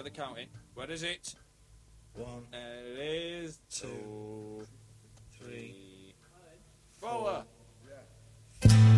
the counting. Where is it? One. There it